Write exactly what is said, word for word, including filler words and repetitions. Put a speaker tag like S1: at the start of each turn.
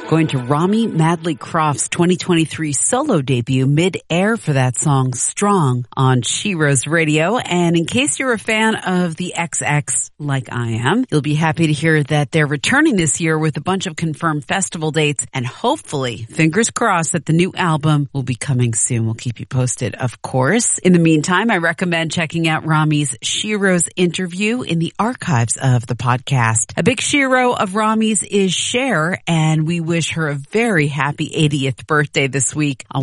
S1: Going to Rami Madley Croft's twenty twenty-three solo debut mid-air for that song Strong on Sheroes Radio. And in case you're a fan of the X X like I am, you'll be happy to hear that they're returning this year with a bunch of confirmed festival dates, and hopefully, fingers crossed, that the new album will be coming soon. We'll keep you posted, of course. In the meantime, I recommend checking out Rami's Sheroes interview in the archives of the podcast. A big Shero of Rami's is Cher, and we wish her a very happy eightieth birthday this week.